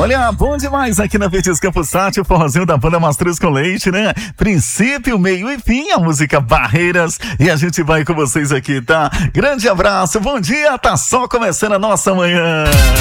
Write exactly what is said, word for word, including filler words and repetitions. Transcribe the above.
Olha, bom demais aqui na Verdes Campos Sat, o forrozinho da banda Mastruz com Leite, né? Princípio, meio e fim, a música Barreiras. E a gente vai com vocês aqui, tá? Grande abraço, bom dia, tá só começando a nossa manhã.